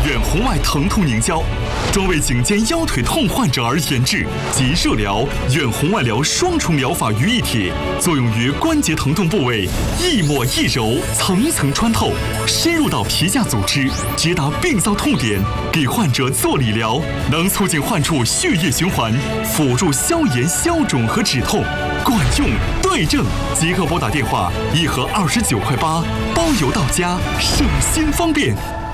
远红外疼痛凝胶，专为颈肩腰腿痛患者而研制，集热疗、远红外疗双重疗法于一体，作用于关节疼痛部位，一抹一揉，层层穿透，深入到皮下组织，直达病灶痛点，给患者做理疗，能促进患处血液循环，辅助消炎、消肿和止痛，管用对症。即刻拨打电话，1盒29.8块，包邮到家，省心方便。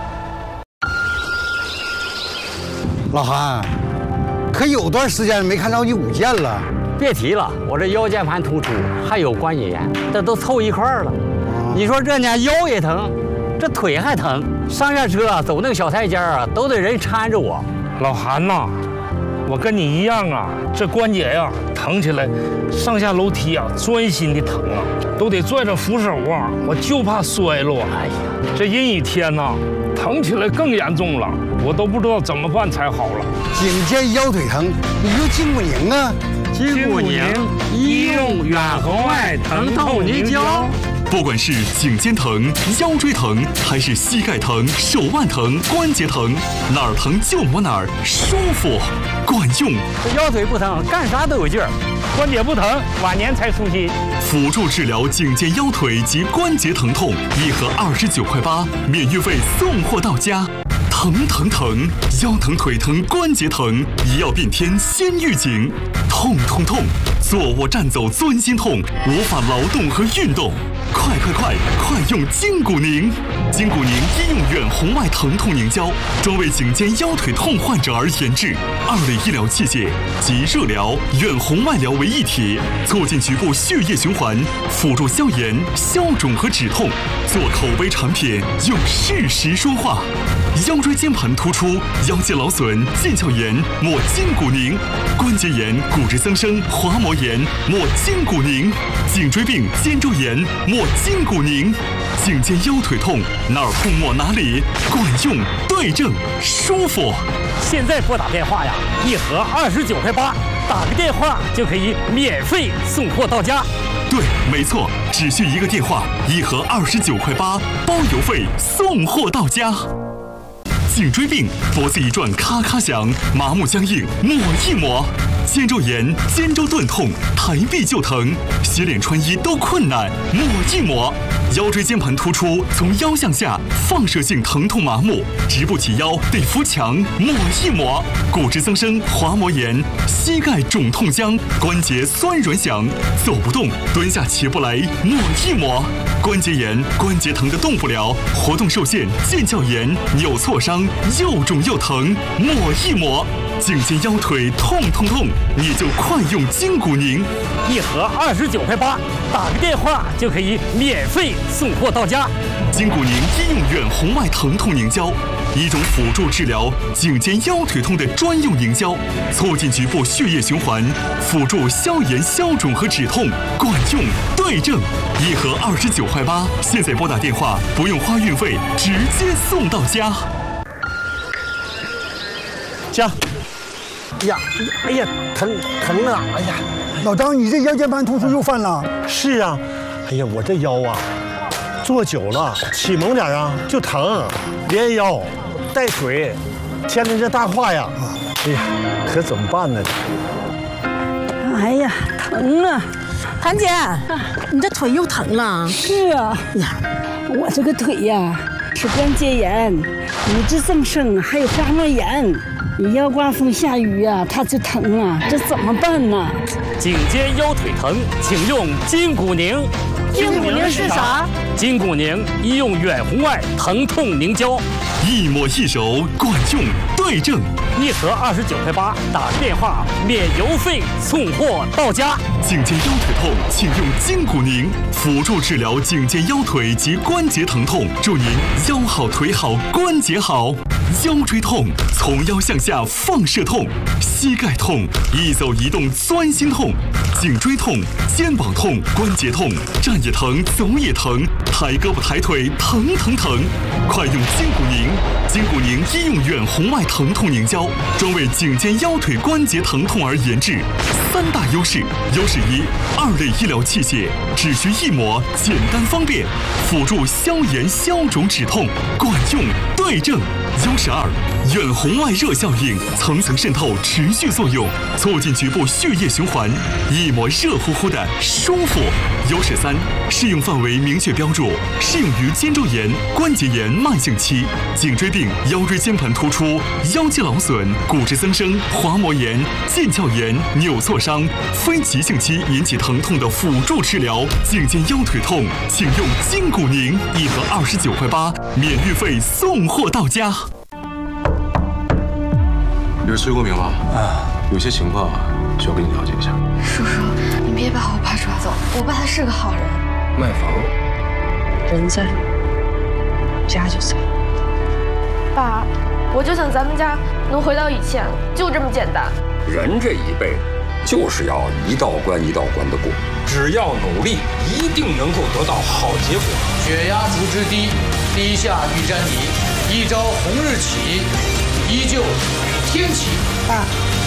老韩，可有段时间没看着你舞剑了。 别提了，我这腰间盘突出，还有关节炎，这都凑一块儿了。你说这家腰也疼，这腿还疼，上下车走那个小台阶啊，都得人搀着我。 老韩呐，我跟你一样啊，这关节呀疼起来，上下楼梯啊钻心的疼啊，都得拽着扶手啊，我就怕摔落。哎呀，这阴雨天呐，疼起来更严重了，我都不知道怎么办才好了。 颈肩腰腿疼，你用筋骨宁啊。 筋骨宁医用远红外疼痛凝胶。 不管是颈肩疼、腰椎疼，还是膝盖疼、手腕疼、关节疼，哪儿疼就抹哪儿，舒服，管用。 这腰腿不疼，干啥都有劲儿； 关节不疼，晚年才舒心。 辅助治疗颈肩腰腿及关节疼痛，1盒29.8块，免运费送货到家。疼疼疼，腰疼腿疼关节疼，一药变天先预警。痛痛痛，坐卧站走钻心痛，无法劳动和运动。快用筋骨宁！筋骨宁医用远红外疼痛凝胶，专为颈肩腰腿痛患者而研制，2类医疗器械集热疗、远红外疗为一体，促进局部血液循环，辅助消炎、消肿和止痛。做口碑产品，用事实说话。腰椎间盘突出、腰间劳损、腱鞘炎，抹筋骨宁；关节炎、骨质增生、滑膜炎，抹筋骨宁；颈椎病、肩周炎，抹筋骨宁。颈肩腰腿痛，哪儿痛抹哪里，管用对症，舒服。 现在拨打电话呀，1盒29.8块，打个电话就可以免费送货到家。 对，没错，只需一个电话，1盒29.8块，包邮费送货到家。颈椎病，脖子一转咔咔响，麻木僵硬，抹一抹；肩周炎、肩周钝痛，抬臂就疼，洗脸穿衣都困难，抹一抹；腰椎间盘突出，从腰向下放射性疼痛麻木，直不起腰得扶墙，抹一抹；骨质增生、滑膜炎，膝盖肿痛僵，关节酸软响，走不动，蹲下起不来，抹一抹；关节炎、关节疼的动不了，活动受限，腱鞘炎、扭挫伤，又肿又疼，抹一抹；颈肩腰腿痛痛痛，你就快用筋骨宁 ，1盒29.8块，打个电话就可以免费送货到家。 筋骨宁医用远红外疼痛凝胶，一种辅助治疗颈肩腰腿痛的专用凝胶，促进局部血液循环，辅助消炎、消肿和止痛，管用对症。1盒29.8块，现在拨打电话不用花运费，直接送到家。 行。哎呀，疼啊！哎呀，老张，你这腰间盘突出又犯了？ 是啊，哎呀，我这腰啊，坐久了起猛点啊就疼，连腰带腿，天天这大话呀，哎呀，可怎么办呢？ 哎呀，疼啊！谭姐，你这腿又疼了？ 是啊， 呀， 我这个腿呀是关节炎、骨质增生，还有滑膜炎。你要刮风下雨呀，它就疼啊，这怎么办呢？ 颈肩腰腿疼，请用筋骨宁。 筋骨宁是啥？ 筋骨宁医用远红外疼痛凝胶， 一抹一揉，管用对症。 1盒29.8块，打个电话免邮费送货到家。 颈肩腰腿痛，请用筋骨宁，辅助治疗颈肩腰腿及关节疼痛，祝您腰好腿好关节好。腰椎痛，从腰向下放射痛；膝盖痛，一走一动钻心痛；颈椎痛，肩膀痛，关节痛，站也疼，走也疼， 抬胳膊抬腿疼疼疼，快用筋骨宁！筋骨宁医用远红外疼痛凝胶，专为颈肩腰腿关节疼痛而研制。3大优势：优势1，2类医疗器械，只需一抹，简单方便，辅助消炎消肿止痛，管用对症。优势2，远红外热效应，层层渗透，持续作用，促进局部血液循环，一抹热乎乎的舒服。优势3，适用范围明确标注，适用于肩周炎、关节炎慢性期、颈椎病、腰椎间盘突出、腰肌劳损、骨质增生、滑膜炎、腱鞘炎、扭挫伤、非急性期引起疼痛的辅助治疗。颈肩腰腿痛，请用筋骨宁，1盒29块8，免运费送货到家。 你是崔国明吧？啊，有些情况需要跟你了解一下。 叔叔，你别把我爸抓走，我爸他是个好人。 卖房， 人在，家就在。爸，我就想咱们家能回到以前，就这么简单。 人这一辈子就是要一道关一道关的过，只要努力，一定能够得到好结果。 血压逐之低，低下欲沾泥，一朝红日起，依旧天启。 爸，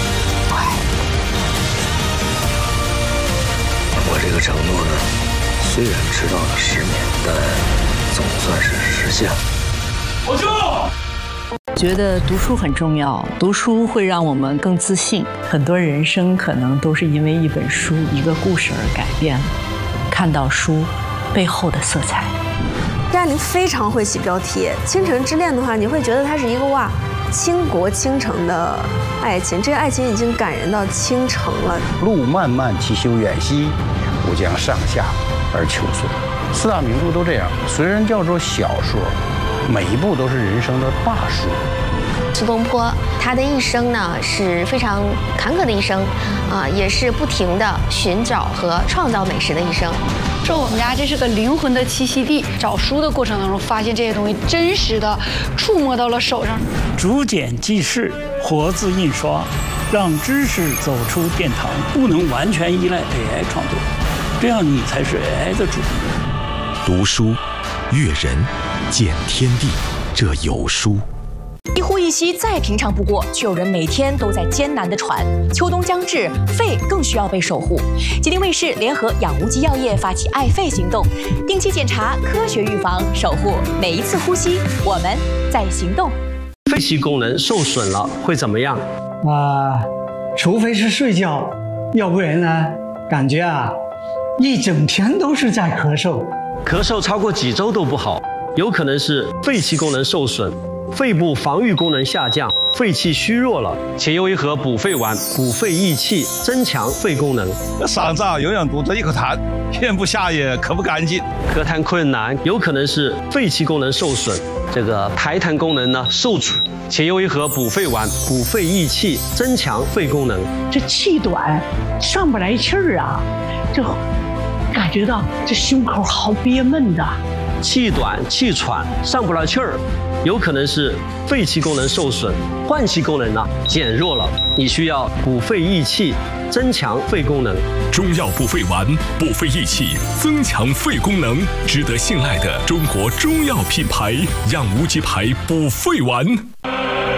我这个承诺呢，虽然迟到了10年，但总算是实现了。 我就觉得读书很重要，读书会让我们更自信。很多人生可能都是因为一本书、一个故事而改变了。看到书背后的色彩。 张爱玲非常会起标题，《倾城之恋》的话，你会觉得它是一个哇，倾国倾城的爱情。这个爱情已经感人到倾城了。 路漫漫其修远兮，吾将上下而求索。4大名著都这样，虽然叫做小说，每一部都是人生的大书。 苏东坡他的一生呢是非常坎坷的一生，也是不停的寻找和创造美食的一生。 说我们家这是个灵魂的栖息地，找书的过程当中发现这些东西真实的触摸到了手上。 竹简记事，活字印刷，让知识走出殿堂，不能完全依赖 AI 创作，这样你才是 AI 的主人。 读书，阅人，见天地，这有书。 一呼一吸再平常不过，却有人每天都在艰难地喘。秋冬将至，肺更需要被守护。吉林卫视联合养无极药业发起爱肺行动，定期检查，科学预防，守护每一次呼吸。我们在行动。 肺气功能受损了会怎么样？ 除非是睡觉，要不然呢，感觉一整天都是在咳嗽。 咳嗽超过几周都不好，有可能是肺气功能受损。肺部防御功能下降，肺气虚弱了，且用一盒补肺丸，补肺益气，增强肺功能。 嗓子永远堵着一口痰，咽不下也咳不干净。 咳痰困难，有可能是肺气功能受损，这个排痰功能呢受阻，且用一盒补肺丸，补肺益气，增强肺功能。 这气短，上不来气儿啊，就感觉到这胸口好憋闷的。 气短气喘，上不来气儿。有可能是肺气功能受损，换气功能呢减弱了，你需要补肺益气，增强肺功能。 中药补肺丸，补肺益气，增强肺功能，值得信赖的中国中药品牌养无极牌补肺丸。